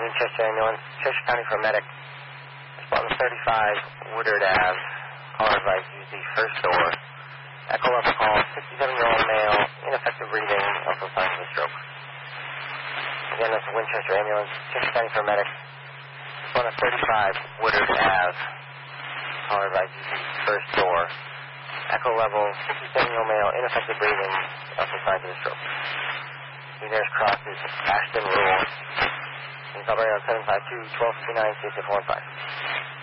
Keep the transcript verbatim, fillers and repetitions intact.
Winchester Ambulance, Cheshire County for a medic. Respondent thirty-five, Woodard Ave. Caller advised use the first door. Echo level call, sixty-seven-year-old male, ineffective breathing, also signs of a stroke. Again, that's the Winchester Ambulance, Cheshire County for a medic. Respondent thirty-five, Woodard Ave. Caller advised use the first door. Echo level, sixty-seven-year-old male, ineffective breathing, also signs of a stroke. The nearest cross is Ashton Rural. You can call right on seven five two, one two two nine, six six one five.